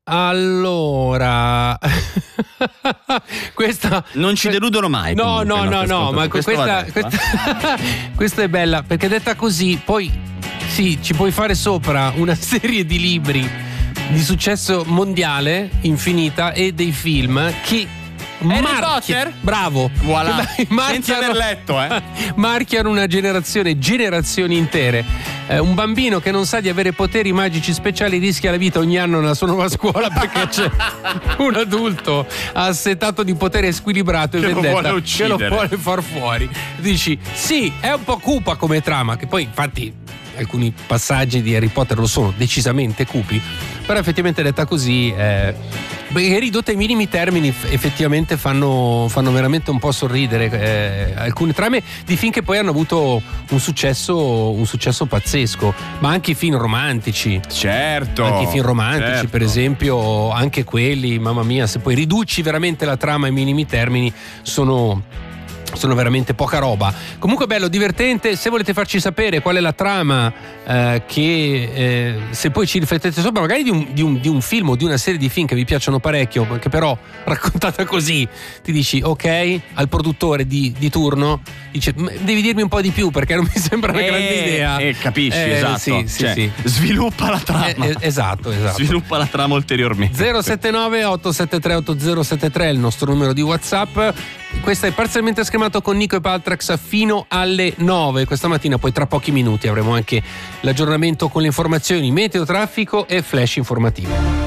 Allora, questa non ci deludono mai. No, ma questa è bella perché detta così, poi sì, ci puoi fare sopra una serie di libri di successo mondiale infinita e dei film che Harry Potter? Bravo, voilà. Senza aver letto, marchiano una generazioni intere. Un bambino che non sa di avere poteri magici speciali rischia la vita ogni anno nella sua nuova scuola perché c'è un adulto assetato di potere squilibrato e vendetta che lo vuole far fuori. Dici, sì, è un po' cupa come trama, che poi infatti alcuni passaggi di Harry Potter lo sono decisamente cupi, però effettivamente detta così ridotte ai minimi termini effettivamente fanno veramente un po' sorridere alcune trame di film che poi hanno avuto un successo pazzesco, ma anche i film romantici, certo, per esempio, anche quelli, mamma mia, se poi riduci veramente la trama ai minimi termini sono veramente poca roba. Comunque bello, divertente. Se volete farci sapere qual è la trama che se poi ci riflettete sopra, magari di un film o di una serie di film che vi piacciono parecchio, che però raccontata così ti dici ok al produttore di turno, dice devi dirmi un po' di più perché non mi sembra una grande idea. Capisci, esatto. Sì. Sviluppa la trama. Esatto. Sviluppa la trama ulteriormente. 079 873 8073 è il nostro numero di WhatsApp. Questa è Parzialmente Scremato con Nico e Paltrax fino alle 9 questa mattina, poi tra pochi minuti avremo anche l'aggiornamento con le informazioni meteo, traffico e flash informativo.